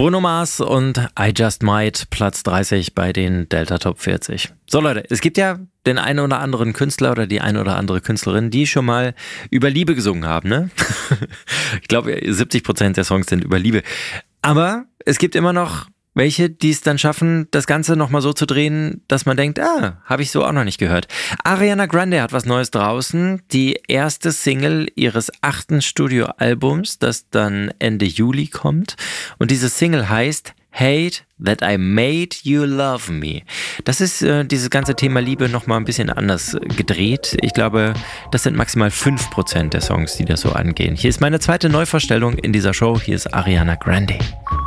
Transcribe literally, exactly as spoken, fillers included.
Bruno Mars und I Just Might, Platz dreißig bei den Delta Top vierzig. So Leute, es gibt ja den einen oder anderen Künstler oder die eine oder andere Künstlerin, die schon mal über Liebe gesungen haben, ne? Ich glaube, siebzig Prozent der Songs sind über Liebe. Aber es gibt immer noch welche, die es dann schaffen, das Ganze nochmal so zu drehen, dass man denkt, ah, habe ich so auch noch nicht gehört. Ariana Grande hat was Neues draußen. Die erste Single ihres achten Studioalbums, das dann Ende Juli kommt. Und diese Single heißt Hate That I Made You Love Me. Das ist äh, dieses ganze Thema Liebe nochmal ein bisschen anders gedreht. Ich glaube, das sind maximal fünf Prozent der Songs, die das so angehen. Hier ist meine zweite Neuvorstellung in dieser Show. Hier ist Ariana Grande.